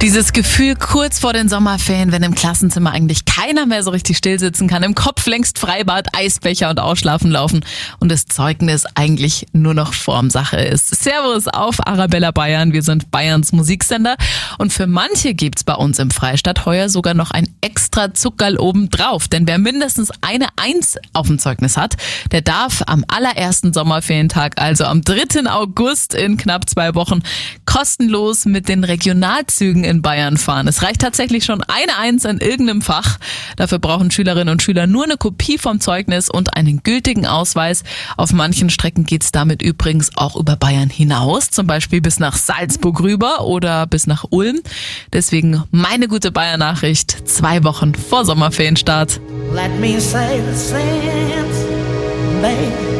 Dieses Gefühl kurz vor den Sommerferien, wenn im Klassenzimmer eigentlich keiner mehr so richtig still sitzen kann, im Kopf längst Freibad, Eisbecher und Ausschlafen laufen und das Zeugnis eigentlich nur noch Formsache ist. Servus auf Arabella Bayern, wir sind Bayerns Musiksender und für manche gibt's bei uns im Freistaat heuer sogar noch ein extra Zuckerl obendrauf, denn wer mindestens eine 1 auf dem Zeugnis hat, der darf am allerersten Sommerferientag, also am 3. August in knapp 2 Wochen, kostenlos mit den Regionalzügen in Bayern fahren. Es reicht tatsächlich schon eine 1 in irgendeinem Fach. Dafür brauchen Schülerinnen und Schüler nur eine Kopie vom Zeugnis und einen gültigen Ausweis. Auf manchen Strecken geht's damit übrigens auch über Bayern hinaus, zum Beispiel bis nach Salzburg rüber oder bis nach Ulm. Deswegen meine gute Bayern-Nachricht, 2 Wochen vor Sommerferienstart. Let me say the same, baby.